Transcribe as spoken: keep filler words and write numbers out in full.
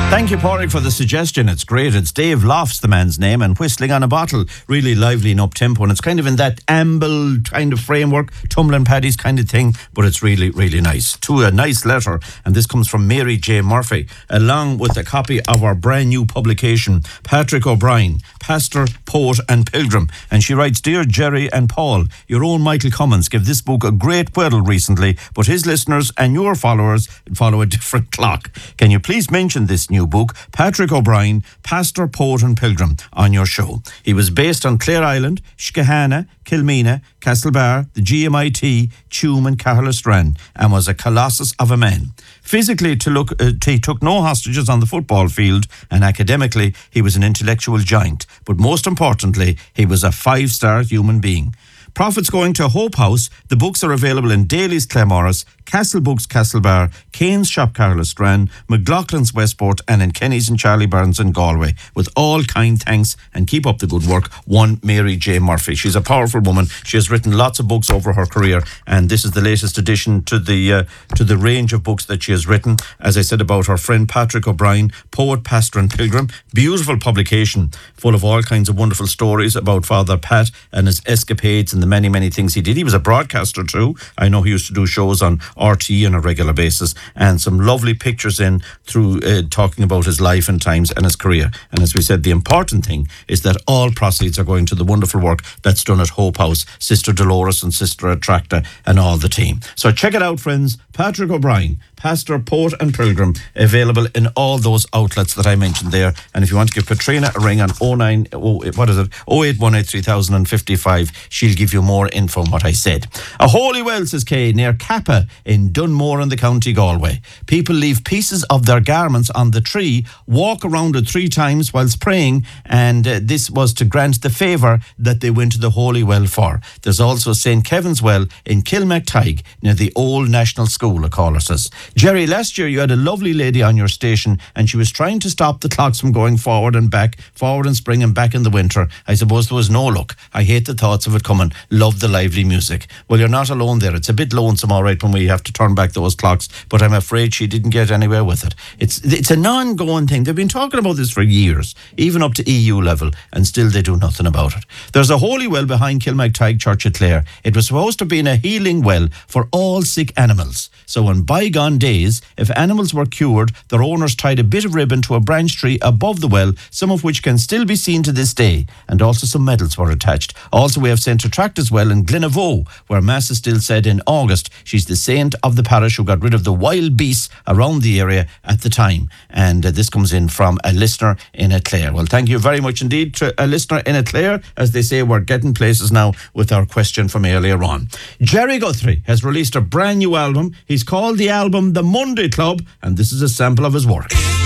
Thank you, Pádraig, for the suggestion. It's great. It's Dave Lofts, the man's name, and Whistling on a Bottle. Really lively and up-tempo, and it's kind of in that amble kind of framework, Tumbling Paddies kind of thing, but it's really, really nice. To a nice letter, and this comes from Mary J. Murphy, along with a copy of our brand new publication, Patrick O'Brien, Pastor, Poet and Pilgrim. And she writes, Dear Jerry and Paul, your own Michael Cummins gave this book a great whirl recently, but his listeners and your followers follow a different clock. Can you please mention this new book, Patrick O'Brien, Pastor, Poet and Pilgrim, on your show? He was based on Clare Island, Skahana, Kilmena, Castlebar, the G M I T, Tuam and Carlisle and was a colossus of a man. Physically, to look, uh, he took no hostages on the football field, and academically, he was an intellectual giant. But most importantly, he was a five-star human being. Profits going to Hope House. The books are available in Daly's Claremorris, Castle Books Castlebar, Kane's Shop Carlisle, McLaughlin's Westport, and in Kenny's and Charlie Burns in Galway. With all kind thanks, and keep up the good work, one Mary J. Murphy. She's a powerful woman. She has written lots of books over her career, and this is the latest addition to the uh, to the range of books that she has written. As I said about her friend Patrick O'Brien, Poet, Pastor and Pilgrim. Beautiful publication, full of all kinds of wonderful stories about Father Pat and his escapades and the many, many things he did. He was a broadcaster too. I know he used to do shows on R T E on a regular basis, and some lovely pictures in through uh, talking about his life and times and his career. And as we said, the important thing is that all proceeds are going to the wonderful work that's done at Hope House, Sister Dolores and Sister Attracta and all the team. So check it out, friends. Patrick O'Brien, Pastor, Poet and Pilgrim, available in all those outlets that I mentioned there. And if you want to give Katrina a ring on oh nine, oh, what is it, oh eight one eight three thousand fifty-five, she'll give you more info on what I said. A holy well, says Kay, near Kappa in Dunmore in the County Galway. People leave pieces of their garments on the tree, walk around it three times whilst praying, and uh, this was to grant the favour that they went to the holy well for. There's also Saint Kevin's Well in Kilmactyke, near the old National School, a caller says. Jerry, last year you had a lovely lady on your station and she was trying to stop the clocks from going forward and back, forward in spring and back in the winter. I suppose there was no luck. I hate the thoughts of it coming. Love the lively music. Well, you're not alone there. It's a bit lonesome, all right, when we have to turn back those clocks, but I'm afraid she didn't get anywhere with it. It's it's an ongoing thing. They've been talking about this for years, even up to E U level, and still they do nothing about it. There's a holy well behind Kilmactyke Church at Clare. It was supposed to be a healing well for all sick animals. So in bygone days, if animals were cured, their owners tied a bit of ribbon to a branch tree above the well, some of which can still be seen to this day, and also some medals were attached. Also, we have Saint Attracta's Well in Glenavoe, where Mass is still said in August. She's the saint of the parish who got rid of the wild beasts around the area at the time. And uh, this comes in from a listener in a Clare. Well, thank you very much indeed to a listener in a Clare. As they say, we're getting places now with our question from earlier on. Jerry Guthrie has released a brand new album. He's called the album The Monday Club, and this is a sample of his work.